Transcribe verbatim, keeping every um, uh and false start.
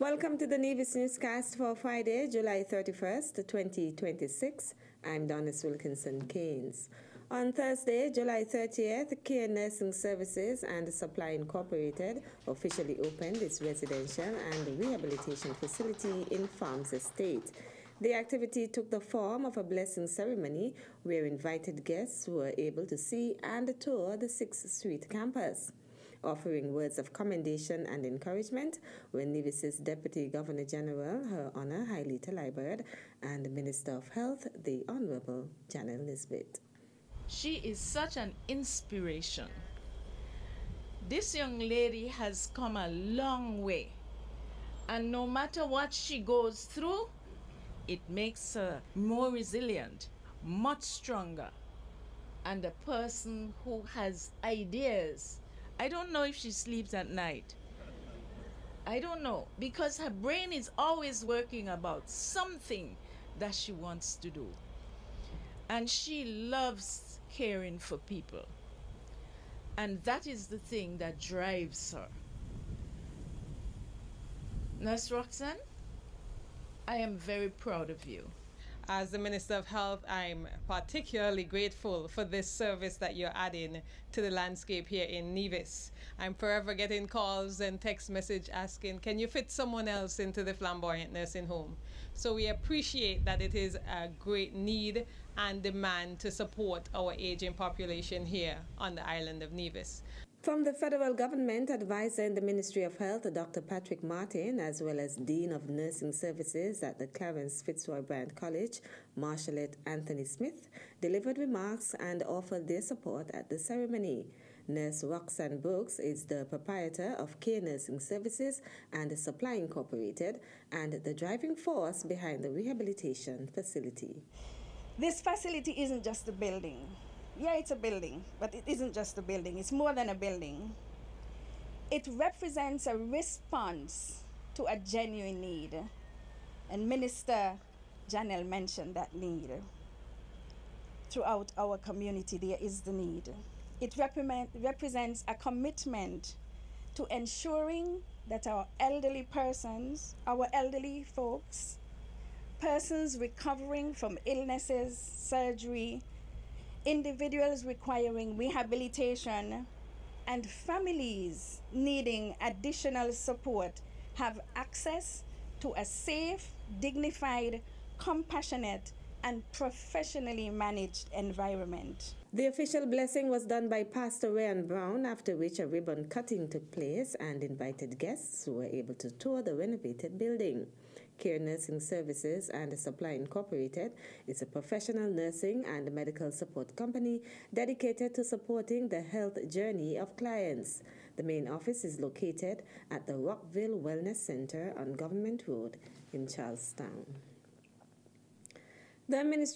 Welcome to the Nevis Newscast for Friday, July thirty-first, twenty twenty-six. I'm Donis Wilkinson Keynes. On Thursday, July thirtieth, Care Nursing Services and Supply Incorporated officially opened its residential and rehabilitation facility in Farms Estate. The activity took the form of a blessing ceremony where invited guests were able to see and tour the sixth Street campus. Offering words of commendation and encouragement were Nevis's Deputy Governor General, Her Honor Hailita Liburd, and Minister of Health, the Honorable Janet Nisbet. She is such an inspiration. This young lady has come a long way, and no matter what she goes through, it makes her more resilient, much stronger, and a person who has ideas. I don't know if she sleeps at night. I don't know, because her brain is always working about something that she wants to do. And she loves caring for people. And that is the thing that drives her. Nurse Roxanne, I am very proud of you. As the Minister of Health, I'm particularly grateful for this service that you're adding to the landscape here in Nevis. I'm forever getting calls and text message asking, can you fit someone else into the flamboyant nursing home? So we appreciate that it is a great need and demand to support our aging population here on the island of Nevis. From the federal government, advisor in the Ministry of Health, Doctor Patrick Martin, as well as Dean of Nursing Services at the Clarence Fitzroy Bryant College, Marshalette Anthony Smith, delivered remarks and offered their support at the ceremony. Nurse Roxanne Brooks is the proprietor of Care Nursing Services and Supply Incorporated and the driving force behind the rehabilitation facility. This facility isn't just a building. Yeah, it's a building, but it isn't just a building. It's more than a building. It represents a response to a genuine need. And Minister Janelle mentioned that need. Throughout our community, there is the need. It repre- represents a commitment to ensuring that our elderly persons, our elderly folks, persons recovering from illnesses, surgery, individuals requiring rehabilitation, and families needing additional support have access to a safe, dignified, compassionate, and professionally managed environment. The official blessing was done by Pastor Ryan Brown, after which a ribbon cutting took place and invited guests who were able to tour the renovated building. Care Nursing Services and Supply Incorporated is a professional nursing and medical support company dedicated to supporting the health journey of clients. The main office is located at the Rockville Wellness Center on Government Road in Charlestown. The Ministry